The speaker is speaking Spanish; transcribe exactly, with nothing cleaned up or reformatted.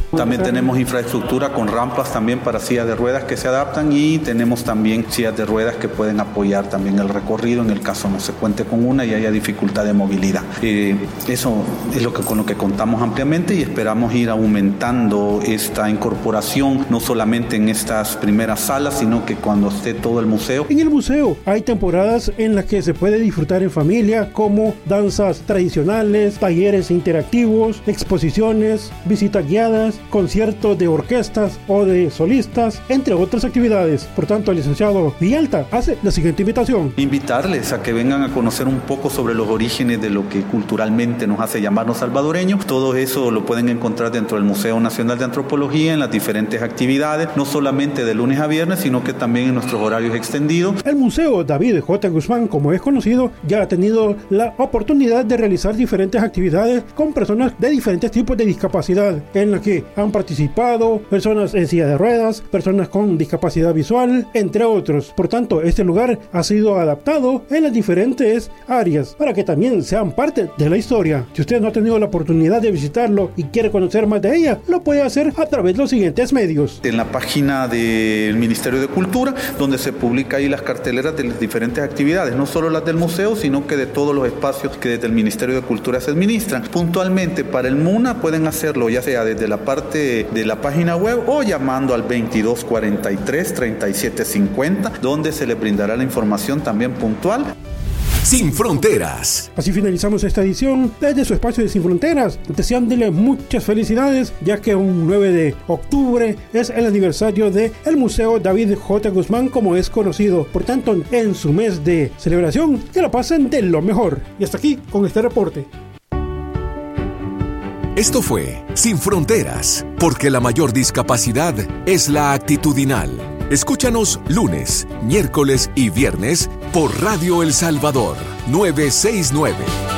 También tenemos infraestructura con rampas también para sillas de ruedas que se adaptan y tenemos también sillas de ruedas que pueden apoyar también el recorrido en el caso no se cuente con una y haya dificultad de movilidad. Eh, eso es lo que, con lo que contamos ampliamente y esperamos ir aumentando esta incorporación no solamente en estas primeras salas, sino que cuando esté todo el museo. En el museo hay temporadas en las que se puede disfrutar en familia, como danzas tradicionales, talleres interactivos, exposiciones, visitas guiadas, conciertos de orquestas o de solistas, entre otras actividades. Por tanto, el licenciado Villalta hace la siguiente invitación. Invitarles a que vengan a conocer un poco sobre los orígenes de lo que culturalmente nos hace llamarnos salvadoreños. Todo eso lo pueden encontrar dentro del Museo Nacional de Antropología en las diferentes actividades, no solamente de lunes a viernes, sino que también en nuestros horarios extendidos. El Museo David J. Guzmán, como es conocido, ya ha tenido la oportunidad de realizar diferentes actividades con personas de diferentes tipos de discapacidad, en las que han participado personas en silla de ruedas, personas con discapacidad visual, entre otros. Por tanto, este lugar ha sido adaptado en las diferentes áreas para que también sean parte de la historia. Si usted no ha tenido la oportunidad de visitarlo y quiere conocer más de ella, lo puede hacer a través de los siguientes medios. En la página del Ministerio de Cultura, donde se publica ahí las carteleras de las diferentes actividades, no solo las del museo, sino que de todos los espacios que desde el Ministerio de Cultura se administran. Puntualmente para el MUNA pueden hacerlo ya sea desde la parte de la página web o llamando al veintidós cuarenta y tres treinta y siete cincuenta, donde se les brindará la información también puntual. Sin Fronteras. Así finalizamos esta edición desde su espacio de Sin Fronteras, deseándole muchas felicidades, ya que un nueve de octubre es el aniversario del Museo David J. Guzmán, como es conocido. Por tanto, en su mes de celebración, que lo pasen de lo mejor. Y hasta aquí con este reporte. Esto fue Sin Fronteras, porque la mayor discapacidad es la actitudinal. Escúchanos lunes, miércoles y viernes por Radio El Salvador novecientos sesenta y nueve.